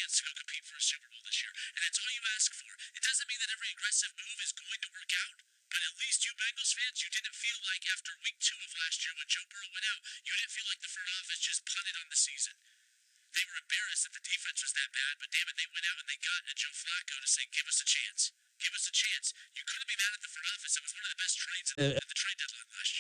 chance to go compete for a Super Bowl this year, and that's all you ask for. It doesn't mean that every aggressive move is going to work out, but at least you Bengals fans, you didn't feel like after week 2 of last year when Joe Burrow went out, you didn't feel like the front office just punted on the season. They were embarrassed that the defense was that bad, but damn it, they went out and they got a Joe Flacco to say, give us a chance. Give us a chance. You couldn't be mad at the front office. That was one of the best trades in the trade deadline last year.